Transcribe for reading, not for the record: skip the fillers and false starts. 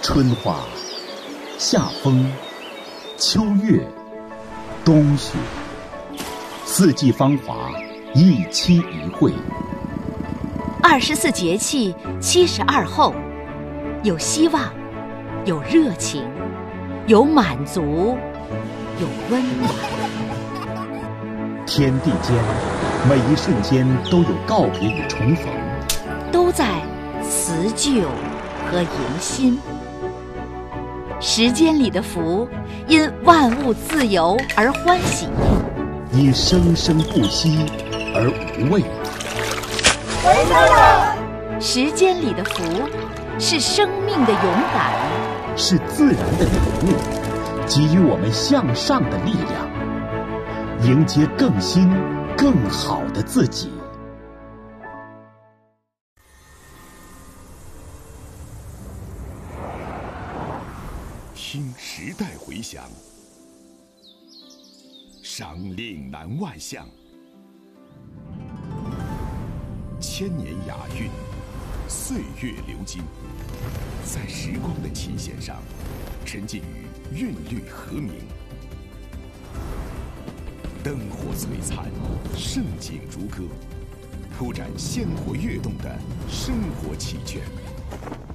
春花、夏风、秋月、冬雪，四季芳华，一期一会。 24节气72候，有希望，有热情，有满足，有温暖。 天地间，每一瞬间都有告别与重逢， 都在辞旧和迎新。时间里的福，因万物自由而欢喜， 因生生不息而无畏。 时间里的福，是生命的勇敢， 是自然的礼物，给予我们向上的力量，迎接更新、更好的自己。 听时代回响，赏岭南外向，千年雅韵，岁月流金，在时光的琴弦上，沉浸于韵律和鸣。灯火璀璨，盛景如歌，铺展鲜活跃动的生活奇卷。